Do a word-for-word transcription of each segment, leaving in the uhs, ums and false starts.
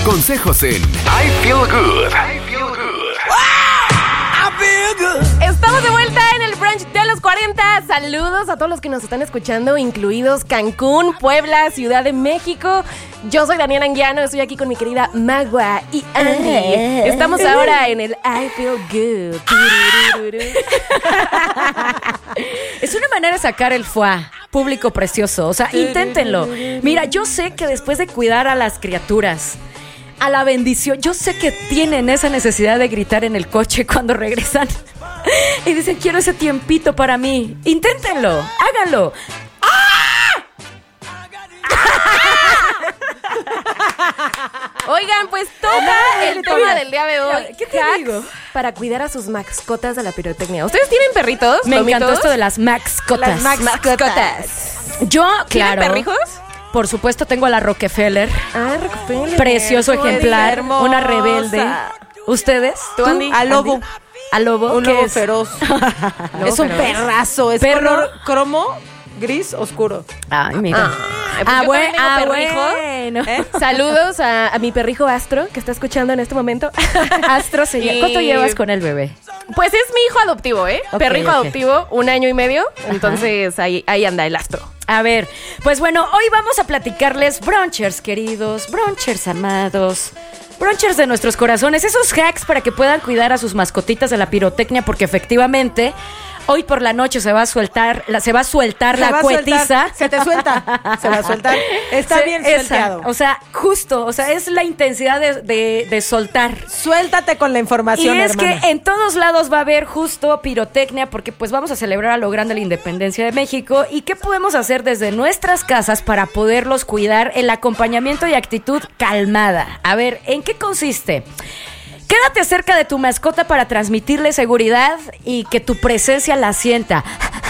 Consejos en I Feel Good. I Feel Good. I Feel Good. Estamos de vuelta en el brunch de los cuarenta. Saludos a todos los que nos están escuchando, incluidos Cancún, Puebla, Ciudad de México. Yo soy Daniela Anguiano, estoy aquí con mi querida Magua y Andy. Estamos ahora en el I Feel Good. Es una manera de sacar el foie, público precioso. O sea, inténtenlo. Mira, yo sé que después de cuidar a las criaturas, a la bendición, yo sé que tienen esa necesidad de gritar en el coche cuando regresan y dicen, quiero ese tiempito para mí. Inténtenlo, háganlo. Oigan, pues toca el tema del día de hoy. ¿Qué te digo? Para cuidar a sus mascotas de la pirotecnia. ¿Ustedes tienen perritos? Me ¿Lomitos? encantó esto de las mascotas. Las mascotas. Yo, ¿Tienen claro. perrijos? Por supuesto, tengo a la Rockefeller. Ah, Rockefeller. Precioso ejemplar. Hermosa. Una rebelde. ¿Ustedes? ¿Tú, Andy? A lobo. Andy. ¿A lobo? Un ¿Qué lobo es? feroz. Lobo Es un feroz. perrazo. Es Perro. color cromo, gris, oscuro. Ay, mira. Ah, pues yo bueno, también tengo ah, perrijo. bueno. ¿Eh? Saludos a, a mi perrijo Astro, que está escuchando en este momento. Astro se llama. Y- ¿Cuánto llevas con el bebé? Pues es mi hijo adoptivo, ¿eh? Ok, Perrijo ok. adoptivo, un año y medio. Entonces ahí, ahí anda el Astro. A ver, pues bueno, hoy vamos a platicarles, brunchers queridos, brunchers amados, brunchers de nuestros corazones, esos hacks para que puedan cuidar a sus mascotitas de la pirotecnia, porque efectivamente hoy por la noche se va a soltar, la, se va a sueltar Se la va a cuetiza. sueltar, Se te suelta. Se va a sueltar. Está Se- bien esa, suelteado. O sea, justo, o sea, es la intensidad de, de, de soltar. Suéltate con la Y información, es hermana. que en todos lados va a haber justo pirotecnia, porque pues vamos a celebrar a lo grande la independencia de México. ¿Y qué podemos hacer desde nuestras casas para poderlos cuidar? El acompañamiento y actitud calmada. A ver, ¿en qué consiste? Quédate cerca de tu mascota para transmitirle seguridad y que tu presencia la sienta.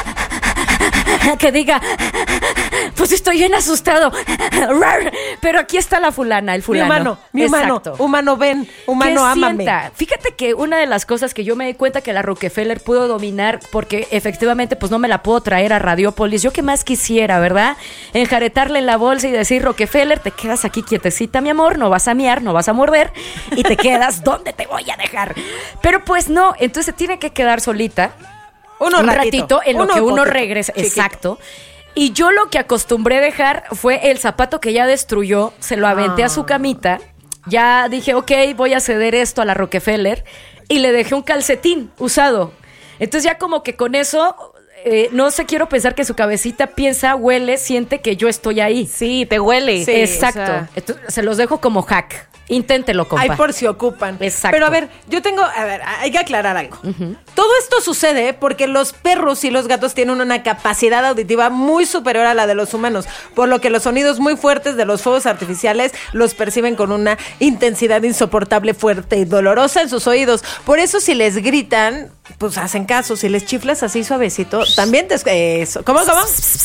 Que diga, pues estoy bien asustado, pero aquí está la fulana, el Mi fulano. humano, mi humano, Exacto. humano ven, humano Que ámame. sienta. Fíjate que una de las cosas que yo me di cuenta que la Rockefeller pudo dominar, porque efectivamente pues no me la puedo traer a Radiopolis, yo que más quisiera, ¿verdad? Enjaretarle en la bolsa y decir, Rockefeller, te quedas aquí quietecita, mi amor, no vas a miar, no vas a morder, y te quedas donde te voy a dejar. Pero pues no, entonces se tiene que quedar solita Uno un ratito, ratito en lo uno que uno poquito, regresa. chiquito. Exacto. Y yo lo que acostumbré dejar fue el zapato que ya destruyó, se lo aventé Ah. a su camita. Ya dije, ok, voy a ceder esto a la Rockefeller. Y le dejé un calcetín usado. Entonces ya como que con eso, eh, no sé, quiero pensar que su cabecita piensa, huele, siente que yo estoy ahí. Sí, te huele. Sí, Exacto. o sea. Entonces, se los dejo como hack. Inténtelo, compa. Ay, por si ocupan. Exacto. Pero a ver, yo tengo, a ver, hay que aclarar algo. Todo esto sucede porque los perros y los gatos tienen una capacidad auditiva muy superior a la de los humanos, por lo que los sonidos muy fuertes de los fuegos artificiales los perciben con una intensidad insoportable, fuerte y dolorosa en sus oídos. Por eso si les gritan, pues hacen caso. Si les chiflas así suavecito, también te... Eso. ¿Cómo, cómo?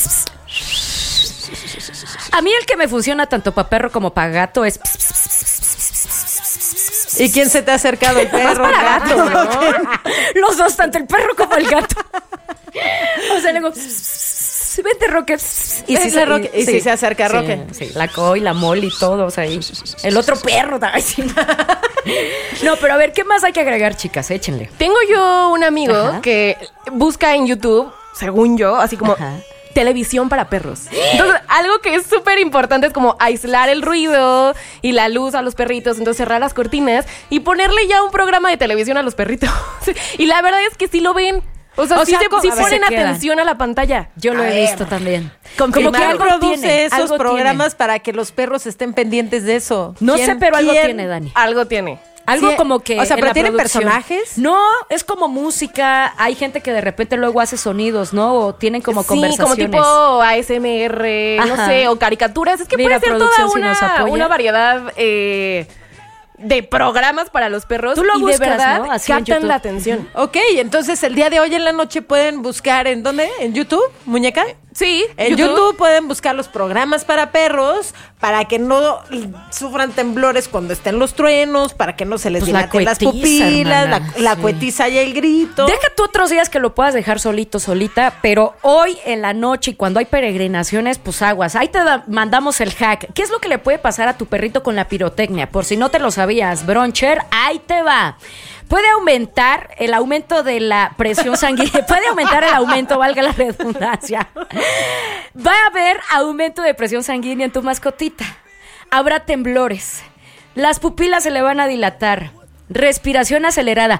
A mí el que me funciona tanto para perro como para gato es... ¿Y quién se te ha acercado? El perro, el gato, ¿no? Los dos, tanto el perro como el gato. O sea, le digo, vente, Roque. Y Vente, se- Roque. Y sí se acerca sí, Roque. Sí, la Coy, la Molly, todo, o sea, y el otro perro. ay, sí. No, pero a ver, ¿qué más hay que agregar, chicas? Échenle. Tengo yo un amigo Ajá. que busca en YouTube, según yo, así como Ajá. televisión para perros. Entonces, algo que es súper importante es como aislar el ruido y la luz a los perritos, entonces cerrar las cortinas y ponerle ya un programa de televisión a los perritos. Y la verdad es que sí lo ven. O sea, O sí, sea, se- ¿cómo? sí A ver, ponen se queda. atención a la pantalla. Yo lo A he ver. visto también. Confirmado. Como que algo produce tiene, esos algo programas para que los perros estén pendientes de eso. No ¿Quién- sé, pero algo quién? tiene, Dani. Algo tiene. Algo Sí, como que. o sea, en ¿pero la tienen producción. personajes? No, es como música. Hay gente que de repente luego hace sonidos, ¿no? O tienen como Sí, conversaciones. como tipo A S M R, no Ajá. sé, o caricaturas. Es que Mira, puede ser toda producción, si nos una, apoya. una variedad eh, de programas para los perros. Tú lo y buscas, de verdad ¿no? Así en captan YouTube. la atención. Ok, entonces el día de hoy en la noche pueden buscar ¿en dónde? ¿En YouTube, muñeca? Sí, En YouTube. YouTube pueden buscar los programas para perros para que no sufran temblores cuando estén los truenos, para que no se les Pues la dilaten las cuetiza, pupilas, la, hermana, la sí. cuetiza y el grito. Deja tú otros días que lo puedas dejar solito, solita, pero hoy en la noche y cuando hay peregrinaciones, pues aguas. Ahí te da- mandamos el hack. ¿Qué es lo que le puede pasar a tu perrito con la pirotecnia? Por si no te lo sabías, Broncher, ahí te va. Puede aumentar el aumento de la presión sanguínea. Puede aumentar el aumento, valga la redundancia. Va a haber aumento de presión sanguínea en tu mascotita. Habrá temblores. Las pupilas se le van a dilatar. Respiración acelerada.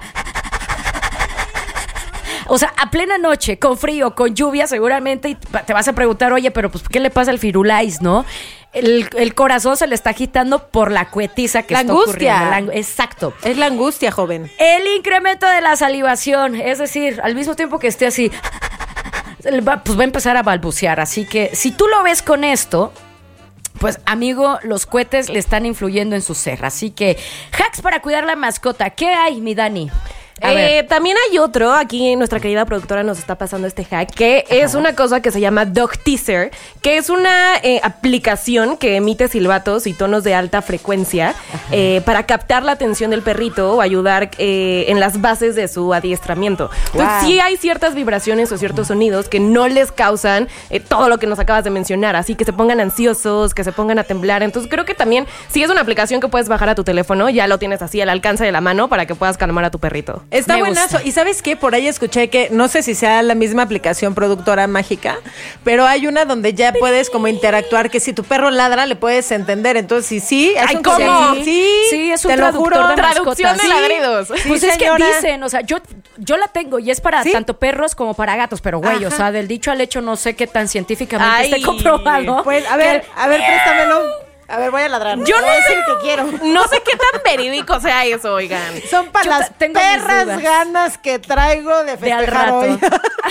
O sea, a plena noche, con frío, con lluvia, seguramente, y te vas a preguntar, oye, pero pues, ¿qué le pasa al Firulais, no? El, el corazón se le está agitando por la cuetiza que La está angustia. ocurriendo. La- exacto. Es la angustia, joven. El incremento de la salivación, es decir, al mismo tiempo que esté así, va- pues va a empezar a balbucear. Así que si tú lo ves con esto, pues amigo, los cohetes le están influyendo en su ser. Así que hacks para cuidar la mascota. ¿Qué hay, mi Dani? A Eh, ver. también hay otro, aquí nuestra querida productora nos está pasando este hack, que es una cosa que se llama Dog Teaser, que es una eh, aplicación que emite silbatos y tonos de alta frecuencia eh, para captar la atención del perrito o ayudar eh, en las bases de su adiestramiento. Entonces, Wow. sí hay ciertas vibraciones o ciertos sonidos que no les causan eh, todo lo que nos acabas de mencionar, así que se pongan ansiosos, que se pongan a temblar. Entonces, creo que también, si es una aplicación que puedes bajar a tu teléfono, ya lo tienes así al alcance de la mano para que puedas calmar a tu perrito. Está Me buenazo. gusta. Y ¿sabes qué? Por ahí escuché que, no sé si sea la misma aplicación productora mágica, pero hay una donde ya puedes como interactuar, que si tu perro ladra, le puedes entender. Entonces, sí, sí. haz Ay, un ¿cómo? comercial. Sí, Sí, es un te lo traductor juro. de Traducción mascotas. de ladridos. Pues Sí, es que señora. dicen, o sea, yo, yo la tengo y es para ¿Sí? tanto perros como para gatos, pero güey, o Ajá. sea, del dicho al hecho no sé qué tan científicamente Ay, esté comprobado. Pues, a ver, a ver, préstamelo. A ver, voy a ladrar. Yo no Voy a sé decir que quiero. No sé qué tan verídico sea eso, oigan. Son para Yo las ta- tengo mis perras dudas. ganas que traigo de De al festejar rato. hoy.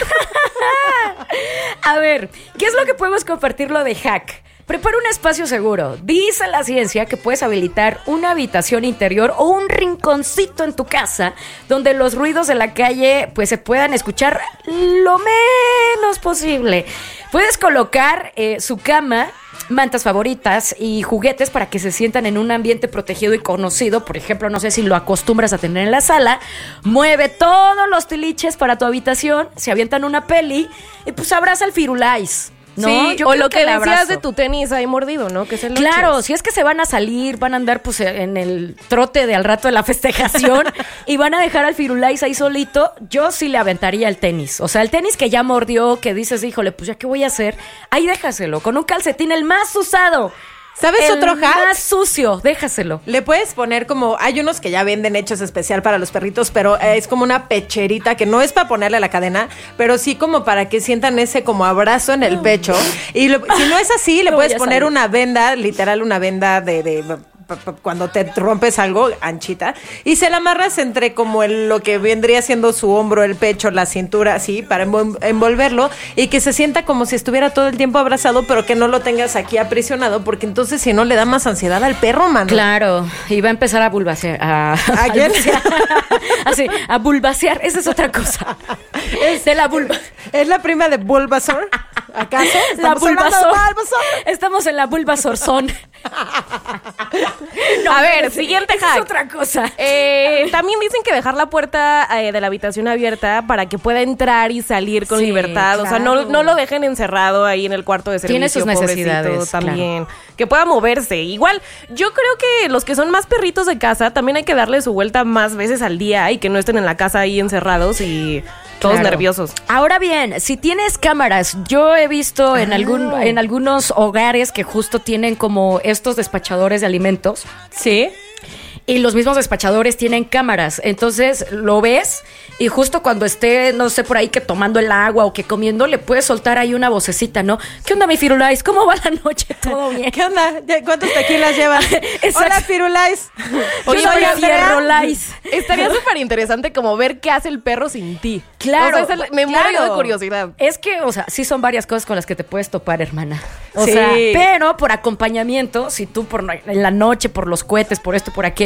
A ver, ¿qué es lo que podemos compartirlo de hack? Prepara un espacio seguro. Dice la ciencia que puedes habilitar una habitación interior o un rinconcito en tu casa donde los ruidos de la calle pues se puedan escuchar lo menos posible. Puedes colocar eh, su cama, mantas favoritas y juguetes para que se sientan en un ambiente protegido y conocido. Por ejemplo, no sé si lo acostumbras a tener en la sala. Mueve todos los tiliches para tu habitación, se avientan una peli y pues abraza al Firulais, ¿no? Sí, Yo o creo lo que le decías abrazo. de tu tenis ahí mordido, ¿no? Que es el Claro, si es que se van a salir, van a andar pues en el trote de al rato de la festejación y van a dejar al Firulais ahí solito, yo sí le aventaría el tenis. O sea, el tenis que ya mordió, que dices, híjole, pues ya qué voy a hacer, ahí déjaselo, con un calcetín el más usado. ¿Sabes el otro hack? más sucio, déjaselo. Le puedes poner como, hay unos que ya venden hechos especial para los perritos, pero eh, es como una pecherita que no es para ponerle la cadena, pero sí como para que sientan ese como abrazo en el pecho. Y lo- si no es así, le No puedes voy a poner salir. una venda, literal una venda de, de- p- p- cuando te rompes algo, anchita, y se la amarras entre como el- lo que vendría siendo su hombro, el pecho, la cintura, así, para envol- envolverlo y que se sienta como si estuviera todo el tiempo abrazado, pero que no lo tengas aquí aprisionado, porque entonces si no le da más ansiedad al perro, mano. Claro, y va a empezar a bulbacear. A, ¿A quién? balbucear. Así, a bulbacear, esa es otra cosa. Es de la vulva. ¿Es la prima de Bulbasaur? ¿Acaso? La ¿Estamos hablando de Bulbasaur. Bulbasaur? Estamos en la Bulbasorzón. A ver, siguiente Esa es hack. otra cosa. Eh, también dicen que dejar la puerta eh, de la habitación abierta para que pueda entrar y salir con Sí, libertad. O sea, no, claro. no lo dejen encerrado ahí en el cuarto de servicio. Tiene sus pobrecito, necesidades, también. Que pueda moverse. Igual, yo creo que los que son más perritos de casa también hay que darle su vuelta más veces al día y que no estén en la casa ahí encerrados y todos Claro. nerviosos. Ahora bien, si tienes cámaras, yo he visto en, algún, Ah. en algunos hogares que justo tienen como estos despachadores de alimentos. Sí. Y los mismos despachadores tienen cámaras. Entonces lo ves y justo cuando esté, no sé, por ahí que tomando el agua o que comiendo, le puedes soltar ahí una vocecita, ¿no? ¿Qué onda, mi Firulais? ¿Cómo va la noche? ¿Todo bien? ¿Qué onda? ¿Ya ¿Cuántos tequilas llevan? Exacto. Hola, Firulais. Oye, Yo soy oye, Andrea. Fierrolais. Estaría súper interesante como ver qué hace el perro sin ti. Claro, O sea, es el- me muero yo de claro. curiosidad. Es que, o sea, sí son varias cosas con las que te puedes topar, hermana. O Sí. sea, pero por acompañamiento, si tú por en la noche, por los cohetes, por esto, por aquello,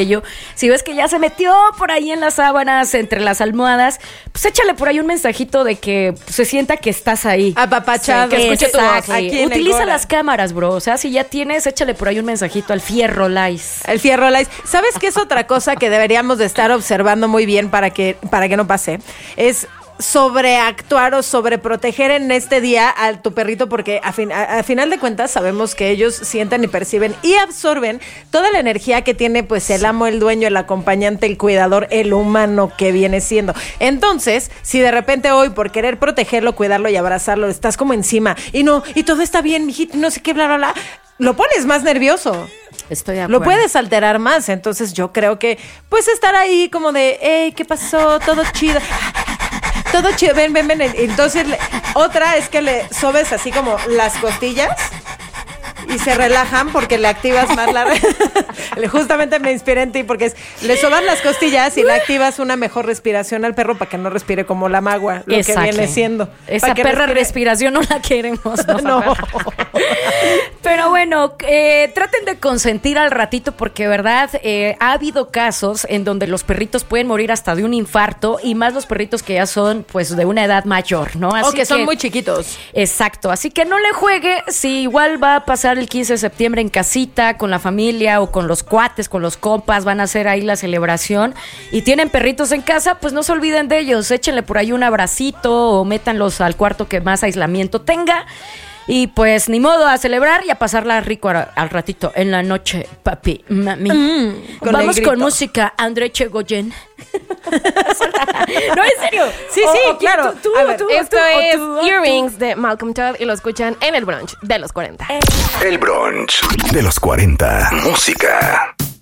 cabello, si ves que ya se metió por ahí en las sábanas, entre las almohadas, pues échale por ahí un mensajito de que pues, se sienta que estás ahí. Apapachado. Sí, que escuche tu voz. Exacto. Aquí en el Utiliza Gora. las cámaras, bro. O sea, si ya tienes, échale por ahí un mensajito al Fierro Lice. El Fierro Lice. ¿Sabes qué es otra cosa que deberíamos de estar observando muy bien para que, para que no pase? Es sobreactuar o sobreproteger en este día a tu perrito, porque a, fin, a, a final de cuentas sabemos que ellos sienten y perciben y absorben toda la energía que tiene pues el amo, el dueño, el acompañante, el cuidador, el humano que viene siendo. Entonces, si de repente hoy por querer protegerlo, cuidarlo y abrazarlo, estás como encima y no, y todo está bien, mijito, no sé qué, bla, bla, bla, lo pones más nervioso. Estoy de acuerdo. Lo puedes alterar más. Entonces yo creo que pues estar ahí como de, hey, ¿qué pasó? Todo chido. Todo chido, ven, ven, ven. Entonces, le, otra es que le sobes así como las costillas y se relajan porque le activas más la... Justamente me inspiré en ti porque es, le sobas las costillas y le activas una mejor respiración al perro para que no respire como la magua, lo Exacto. que viene siendo. Esa que perra respire- respiración no la queremos. No. No. Pero bueno, eh, traten de consentir al ratito porque, verdad, eh, ha habido casos en donde los perritos pueden morir hasta de un infarto y más los perritos que ya son pues de una edad mayor, ¿no? O que son muy chiquitos. Exacto, así que no le juegue si igual va a pasar el quince de septiembre en casita con la familia o con los cuates, con los compas, van a hacer ahí la celebración y tienen perritos en casa, pues no se olviden de ellos, échenle por ahí un abracito o métanlos al cuarto que más aislamiento tenga. Y pues ni modo, a celebrar y a pasarla rico a- al ratito en la noche, papi, mami. Mm, con Vamos el con grito. música, André Chegoyen. No, en serio. Sí, O- sí, o quién, claro. tú, tú, A ver, tú, Esto tú, o es tú, o tú. Earrings de Malcolm Todd y lo escuchan en el brunch de los cuarenta. El brunch de los cuarenta. Música.